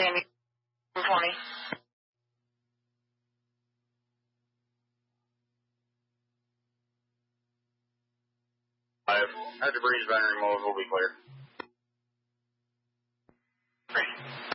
Sandy 20. Our debris has been removed. We'll be clear.